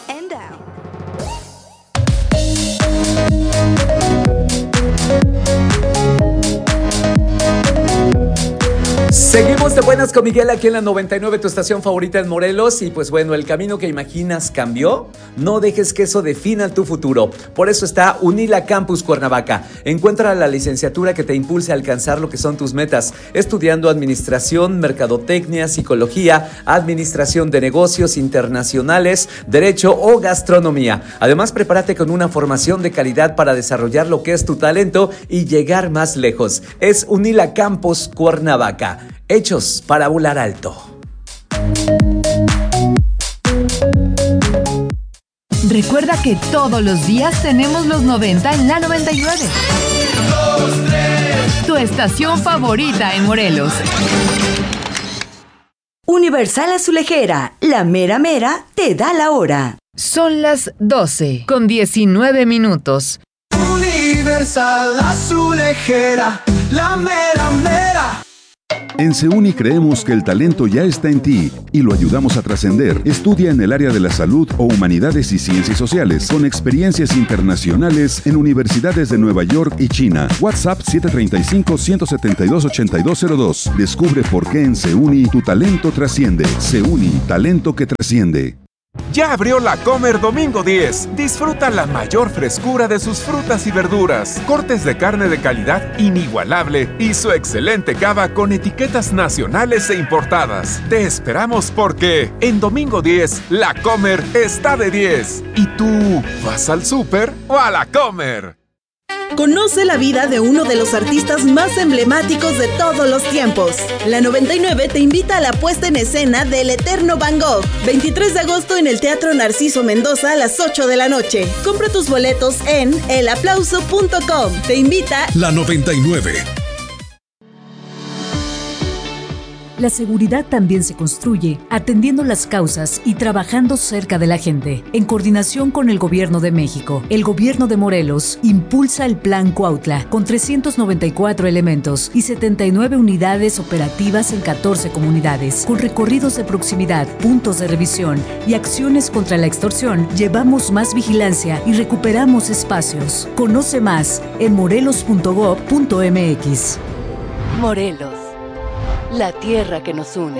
and down. Seguimos de buenas con Miguel aquí en la 99, tu estación favorita en Morelos. Y pues bueno, el camino que imaginas cambió. No dejes que eso defina tu futuro. Por eso está Unila Campus Cuernavaca. Encuentra la licenciatura que te impulse a alcanzar lo que son tus metas, estudiando administración, mercadotecnia, psicología, administración de negocios internacionales, derecho o gastronomía. Además, prepárate con una formación de calidad para desarrollar lo que es tu talento y llegar más lejos. Es Unila Campus Cuernavaca. Hechos para volar alto. Recuerda que todos los días tenemos los 90 en la 99. 2, 3. Tu estación favorita en Morelos. Universal Azulejera, la mera mera te da la hora. Son las 12:19. Universal Azulejera, la mera mera. En Seuni creemos que el talento ya está en ti y lo ayudamos a trascender. Estudia en el área de la salud o humanidades y ciencias sociales con experiencias internacionales en universidades de Nueva York y China. WhatsApp 735-172-8202. Descubre por qué en Seuni tu talento trasciende. Seuni, talento que trasciende. Ya abrió La Comer Domingo 10. Disfruta la mayor frescura de sus frutas y verduras, cortes de carne de calidad inigualable y su excelente cava con etiquetas nacionales e importadas. Te esperamos porque en Domingo 10, La Comer está de 10. ¿Y tú vas al súper o a La Comer? Conoce la vida de uno de los artistas más emblemáticos de todos los tiempos. La 99 te invita a la puesta en escena del Eterno Van Gogh, 23 de agosto en el Teatro Narciso Mendoza a las 8 de la noche. Compra tus boletos en elaplauso.com. Te invita La 99. La seguridad también se construye atendiendo las causas y trabajando cerca de la gente. En coordinación con el Gobierno de México, el Gobierno de Morelos impulsa el Plan Cuautla con 394 elementos y 79 unidades operativas en 14 comunidades. Con recorridos de proximidad, puntos de revisión y acciones contra la extorsión, llevamos más vigilancia y recuperamos espacios. Conoce más en morelos.gov.mx. Morelos. La tierra que nos une.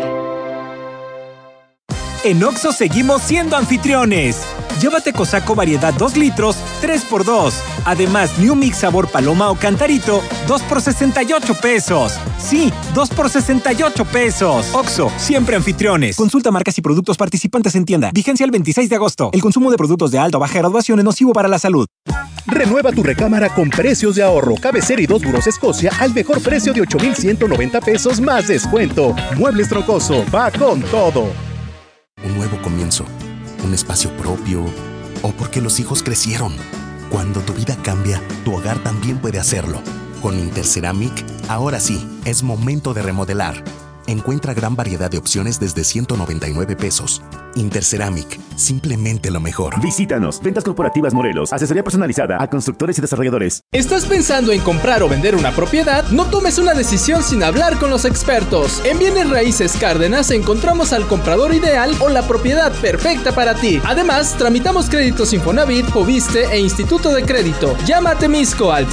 En Oxxo seguimos siendo anfitriones. Llévate Cosaco variedad 2 litros, 3x2. Además, New Mix sabor paloma o cantarito, 2 por 68 pesos. Sí, 2 por 68 pesos. Oxxo, siempre anfitriones. Consulta marcas y productos participantes en tienda. Vigencia el 26 de agosto. El consumo de productos de alta o baja graduación es nocivo para la salud. Renueva tu recámara con precios de ahorro. Cabecera y 2 burós Escocia al mejor precio de 8,190 pesos más descuento. Muebles Troncoso, va con todo. Un nuevo comienzo, un espacio propio, o porque los hijos crecieron. Cuando tu vida cambia, tu hogar también puede hacerlo. Con Interceramic, ahora sí, es momento de remodelar. Encuentra gran variedad de opciones desde 199 pesos. Interceramic, simplemente lo mejor. Visítanos, Ventas Corporativas Morelos, asesoría personalizada a constructores y desarrolladores. ¿Estás pensando en comprar o vender una propiedad? No tomes una decisión sin hablar con los expertos. En Bienes Raíces Cárdenas encontramos al comprador ideal o la propiedad perfecta para ti. Además, tramitamos créditos Infonavit, Foviste e Instituto de Crédito. Llama a Temisco al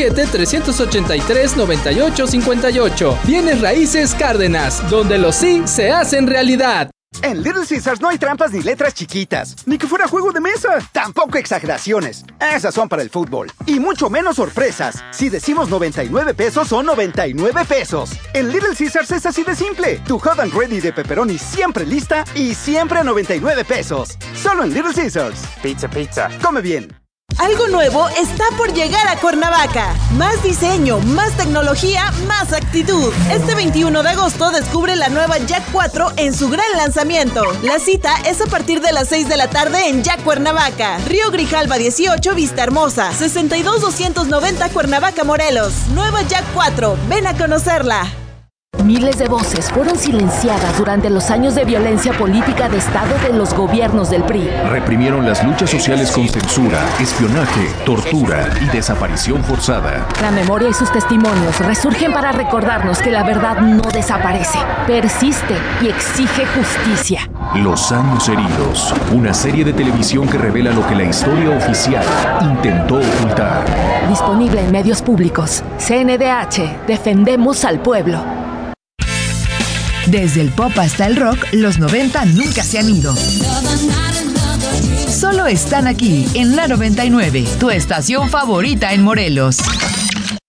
777-383-9858. Bienes Raíces Cárdenas, donde los sí se hacen realidad. En Little Caesars no hay trampas ni letras chiquitas. Ni que fuera juego de mesa. Tampoco exageraciones. Esas son para el fútbol. Y mucho menos sorpresas. Si decimos 99 pesos, son 99 pesos. En Little Caesars es así de simple. Tu hot and ready de pepperoni siempre lista y siempre a 99 pesos. Solo en Little Caesars. Pizza, pizza. Come bien. Algo nuevo está por llegar a Cuernavaca. Más diseño, más tecnología, más actitud. Este 21 de agosto descubre la nueva Jack 4 en su gran lanzamiento. La cita es a partir de las 6 de la tarde en Jack Cuernavaca. Río Grijalva 18, Vista Hermosa. 62-290 Cuernavaca, Morelos. Nueva Jack 4. Ven a conocerla. Miles de voces fueron silenciadas durante los años de violencia política de Estado de los gobiernos del PRI. Reprimieron las luchas sociales con censura, espionaje, tortura y desaparición forzada. La memoria y sus testimonios resurgen para recordarnos que la verdad no desaparece, persiste y exige justicia. Los años heridos, una serie de televisión que revela lo que la historia oficial intentó ocultar. Disponible en medios públicos. CNDH, defendemos al pueblo. Desde el pop hasta el rock, los 90 nunca se han ido. Solo están aquí, en la 99, tu estación favorita en Morelos.